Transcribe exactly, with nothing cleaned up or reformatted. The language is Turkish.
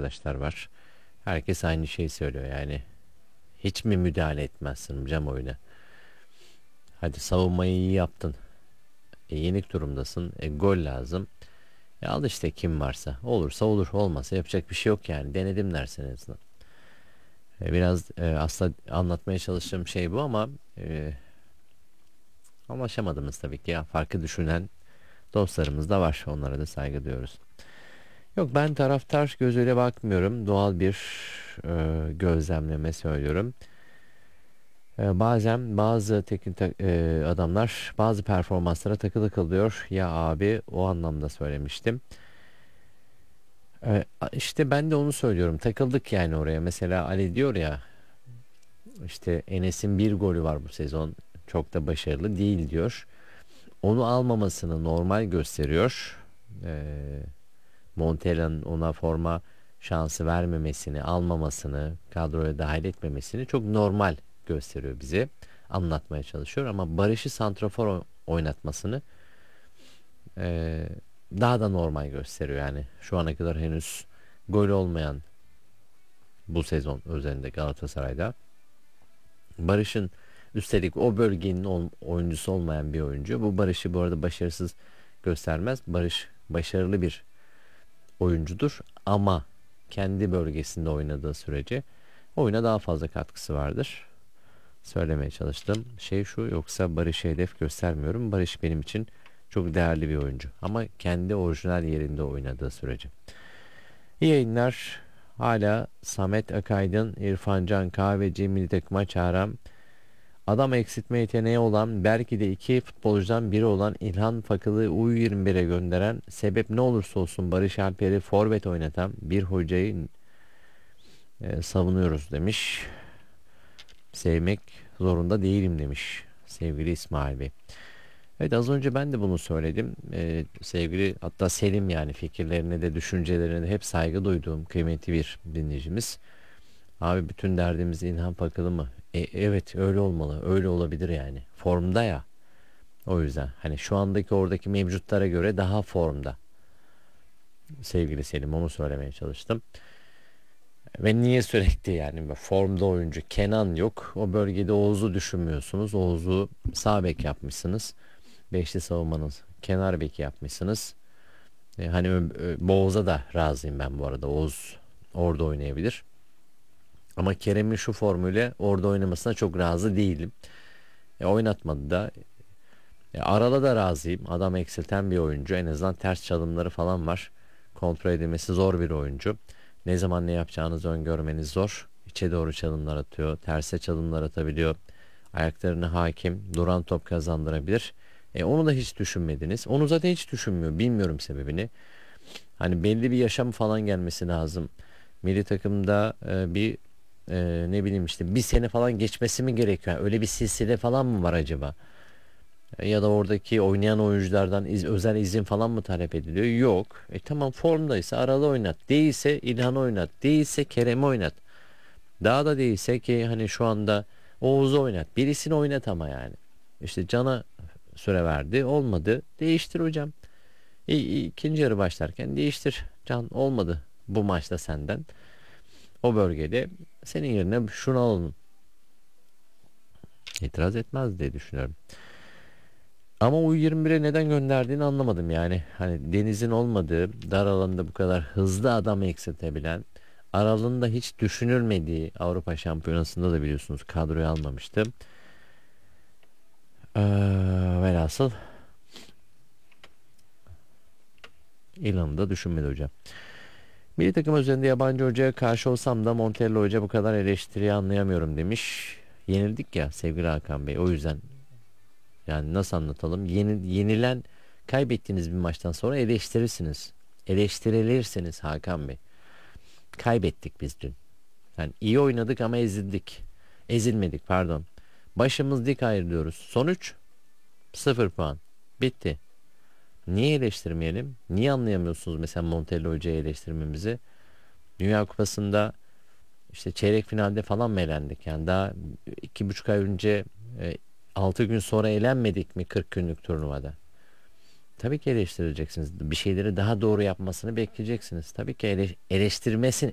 arkadaşlar var. Herkes aynı şeyi söylüyor yani. Hiç mi müdahale etmezsin hocam oyuna? Hadi savunmayı iyi yaptın. E, yenik durumdasın. E, gol lazım. E, al işte kim varsa. Olursa olur, olmasa yapacak bir şey yok yani. Denedim dersin en azından. E, biraz e, aslında anlatmaya çalıştığım şey bu ama e, anlaşamadığımız tabii ki ya. Farklı düşünen dostlarımız da var. Onlara da saygı duyuyoruz. Yok, ben taraftar gözüyle bakmıyorum. Doğal bir e, gözlemleme söylüyorum. E, bazen bazı teknik ta- e, adamlar bazı performanslara takılı kalıyor. Ya abi, o anlamda söylemiştim. E, a- işte ben de onu söylüyorum. Takıldık yani oraya. Mesela Ali diyor ya, işte Enes'in bir golü var bu sezon. Çok da başarılı değil diyor. Onu almamasını normal gösteriyor. E, Montella'nın ona forma şansı vermemesini, almamasını, kadroya dahil etmemesini çok normal gösteriyor bize. Anlatmaya çalışıyor ama Barış'ı santrafor o- oynatmasını eee, daha da normal gösteriyor. Yani şu ana kadar henüz gol olmayan bu sezon özelinde Galatasaray'da Barış'ın, üstelik o bölgenin ol- oyuncusu olmayan bir oyuncu. Bu Barış'ı bu arada başarısız göstermez. Barış başarılı bir oyuncudur ama kendi bölgesinde oynadığı sürece oyuna daha fazla katkısı vardır. Söylemeye çalıştım şey şu, yoksa Barış'a hedef göstermiyorum. Barış benim için çok değerli bir oyuncu ama kendi orijinal yerinde oynadığı sürece. İyi yayınlar. Hala Samet Akaydın, İrfan Can Kahveci milli takıma çağıran, adam eksiltme yeteneği olan, belki de iki futbolcudan biri olan İlhan Fakıl'ı U yirmi bire gönderen, sebep ne olursa olsun Barış Alper'i forvet oynatan bir hocayı e, savunuyoruz demiş. Sevmek zorunda değilim demiş sevgili İsmail Bey. Evet, az önce ben de bunu söyledim. Ee, sevgili, hatta Selim, yani fikirlerine de düşüncelerine de hep saygı duyduğum kıymetli bir dinleyicimiz. Abi, bütün derdimiz İlhan Pakılı mı? E, evet, öyle olmalı. Öyle olabilir yani. Formda ya. O yüzden hani şu andaki oradaki mevcutlara göre daha formda. Sevgili Selim, onu söylemeye çalıştım. Ve niye sürekli yani formda oyuncu Kenan yok. O bölgede Oğuz'u düşünmüyorsunuz. Oğuz'u sağ bek yapmışsınız. Beşli savunmanız kenar beki yapmışsınız. E, hani ö- ö- Boğaz'a da razıyım ben bu arada. Oğuz orada oynayabilir. Ama Kerem'in şu formüyle orada oynamasına çok razı değilim. E, oynatmadı da. E, Aral'a da razıyım. Adam eksilten bir oyuncu. En azından ters çalımları falan var. Kontrol edilmesi zor bir oyuncu. Ne zaman ne yapacağınızı öngörmeniz zor. İçe doğru çalımlar atıyor. Terse çalımlar atabiliyor. Ayaklarına hakim. Duran top kazandırabilir. E, onu da hiç düşünmediniz. Onu zaten hiç düşünmüyor. Bilmiyorum sebebini. Hani belli bir yaşam falan gelmesi lazım. Milli takımda e, bir e, ne bileyim işte bir sene falan geçmesi mi gerekiyor? Yani öyle bir silsile falan mı var acaba? Ya da oradaki oynayan oyunculardan iz, özel izin falan mı talep ediliyor? Yok. E tamam, formdaysa Aralı oynat. Değilse İlhan oynat. Değilse Kerem oynat. Daha da değilse ki hani şu anda Oğuz'u oynat. Birisini oynat ama yani. İşte Can'a süre verdi. Olmadı. Değiştir hocam. İ, i- ikinci yarı başlarken değiştir. Can, olmadı bu maçta senden. O bölgede senin yerine şunu alın. İtiraz etmez diye düşünüyorum. Ama U yirmi bire neden gönderdiğini anlamadım yani. Hani Deniz'in olmadığı, dar alanda bu kadar hızlı adam eksiltebilen, aralığında hiç düşünülmediği Avrupa Şampiyonası'nda da biliyorsunuz kadroyu almamıştı. Ee, velhasıl İlhan'ı da düşünmedi hocam. Milli takım üzerinde yabancı hocaya karşı olsam da Montella hoca bu kadar eleştiriyi anlayamıyorum demiş. Yenildik ya sevgili Hakan Bey, o yüzden. Yani nasıl anlatalım? Yeni, yenilen, kaybettiğiniz bir maçtan sonra eleştirirsiniz. Eleştirilirsiniz Hakan Bey. Kaybettik biz dün. Yani iyi oynadık ama ezildik. Ezilmedik, pardon. Başımız dik ayrılıyoruz. Sonuç sıfır puan. Bitti. Niye eleştirmeyelim? Niye anlayamıyorsunuz mesela Montella Hoca'yı eleştirmemizi? Dünya Kupası'nda işte çeyrek finalde falan mı elendik? Yani daha iki buçuk ay önce, e, altı gün sonra elenmedik mi kırk günlük turnuvada? Tabii ki eleştireceksiniz. Bir şeyleri daha doğru yapmasını bekleyeceksiniz. Tabii ki ele, eleştirmesin,